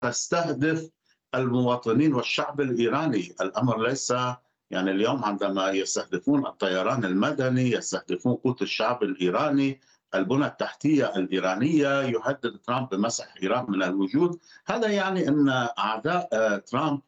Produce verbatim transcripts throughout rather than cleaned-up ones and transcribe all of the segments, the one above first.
تستهدف المواطنين والشعب الإيراني. الأمر ليس يعني اليوم عندما يستهدفون الطيران المدني، يستهدفون قوت الشعب الإيراني، البنى التحتية الإيرانية، يهدد ترامب بمسح إيران من الوجود. هذا يعني أن أعداء آه، ترامب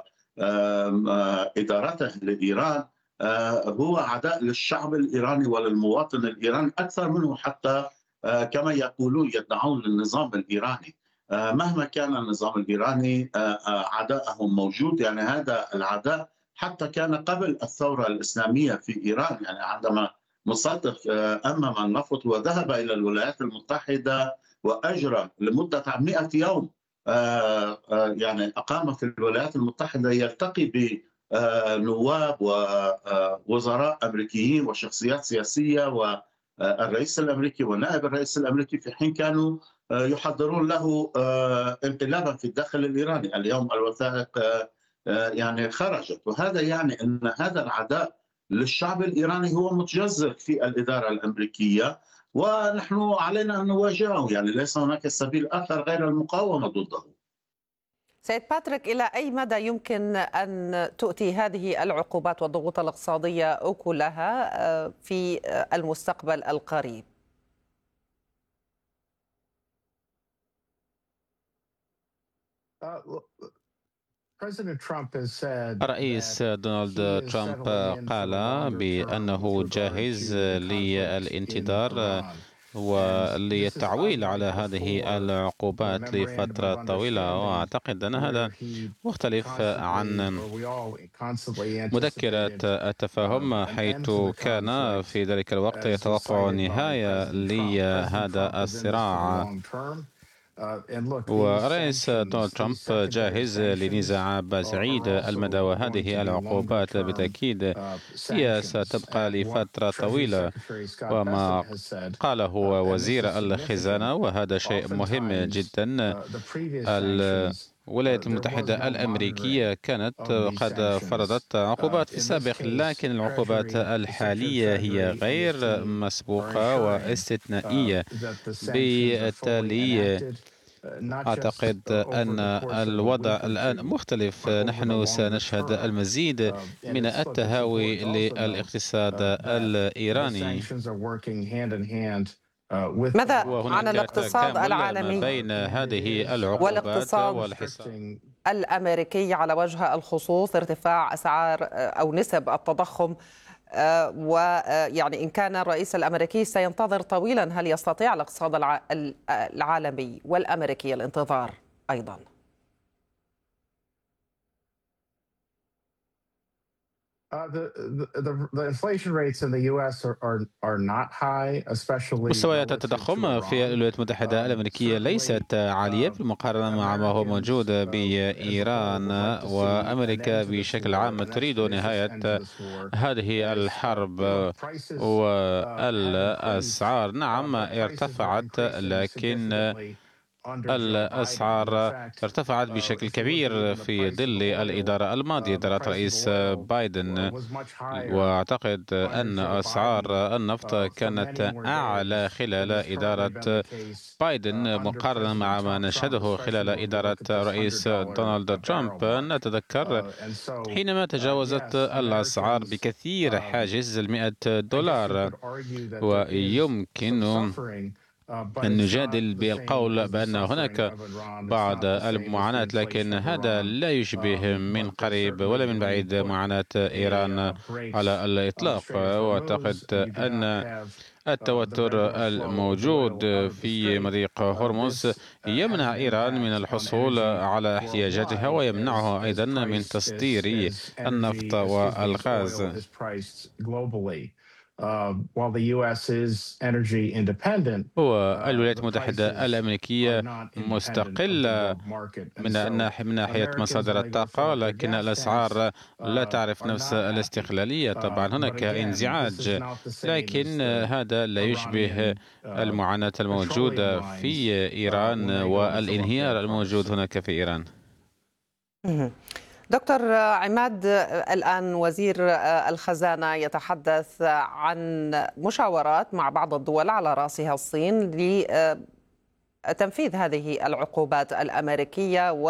وإدارته لإيران آه، هو عداء للشعب الإيراني وللمواطن الإيراني أكثر منه حتى آه، كما يقولون يدعون للنظام الإيراني. آه، مهما كان النظام الإيراني آه، آه، عداءهم موجود، يعني هذا العداء حتى كان قبل الثورة الإسلامية في إيران. يعني عندما مصدق آه، أمم النفط وذهب إلى الولايات المتحدة وأجرى لمدة مئة يوم، آه، آه، يعني أقام في الولايات المتحدة يلتقي بنواب ووزراء أمريكيين وشخصيات سياسية والرئيس الأمريكي ونائب الرئيس الأمريكي، في حين كانوا آه، يحضرون له آه، انقلابا في الداخل الإيراني. اليوم الوثائق آه، آه، يعني خرجت، وهذا يعني أن هذا العداء للشعب الإيراني هو متجذر في الإدارة الأمريكية، ونحن علينا أن نواجهه. يعني ليس هناك سبيل آخر غير المقاومة ضده. سيد باتريك، إلى أي مدى يمكن أن تؤتي هذه العقوبات والضغوط الاقتصادية أكلها آه، في آه، المستقبل القريب؟ الرئيس دونالد ترامب قال بأنه جاهز للانتظار وللتعويل على هذه العقوبات لفترة طويلة، وأعتقد أن هذا مختلف عن مذكرة التفاهم، حيث كان في ذلك الوقت يتوقع نهاية لهذا الصراع. والرئيس دونالد ترامب جاهز لنزاع بعيد المدى، وهذه العقوبات بالتأكيد هي ستبقى لفترة طويلة. وما قاله وزير الخزانة وهذا شيء مهم جدا، الولايات المتحدة الأمريكية كانت قد فرضت عقوبات في السابق، لكن العقوبات الحالية هي غير مسبوقة واستثنائية. بالتالي أعتقد أن الوضع الآن مختلف. نحن سنشهد المزيد من التهاوي للاقتصاد الإيراني. ماذا عن الاقتصاد العالمي بين هذه العقوبات والحصار الأمريكي على وجه الخصوص؟ ارتفاع أسعار أو نسب التضخم، ويعني إن كان الرئيس الأمريكي سينتظر طويلا، هل يستطيع الاقتصاد العالمي والأمريكي الانتظار أيضا؟ مستويات التضخم في الولايات المتحدة الأمريكية ليست عالية بالمقارنة مع ما هو موجود بإيران، وأمريكا بشكل عام تريد نهاية هذه الحرب. والأسعار نعم ارتفعت، لكن الأسعار ارتفعت بشكل كبير في ظل الإدارة الماضية، إدارة رئيس بايدن. وأعتقد أن أسعار النفط كانت أعلى خلال إدارة بايدن مقارنة مع ما نشهده خلال إدارة رئيس دونالد ترامب. نتذكر حينما تجاوزت الأسعار بكثير حاجز المئة دولار، ويمكن أن نجادل بالقول بأن هناك بعض المعاناة، لكن هذا لا يشبه من قريب ولا من بعيد معاناة إيران على الإطلاق. وأعتقد أن التوتر الموجود في مضيق هرمز يمنع إيران من الحصول على احتياجاتها، ويمنعها أيضا من تصدير النفط والغاز. والولايات المتحدة الأمريكية مستقلة من من ناحية مصادر الطاقة، لكن الأسعار لا تعرف نفس الاستقلالية. طبعا هناك انزعاج، لكن هذا لا يشبه المعاناة الموجودة في إيران والانهيار الموجود هناك في إيران. دكتور عماد، الآن وزير الخزانة يتحدث عن مشاورات مع بعض الدول على رأسها الصين لتنفيذ هذه العقوبات الأمريكية.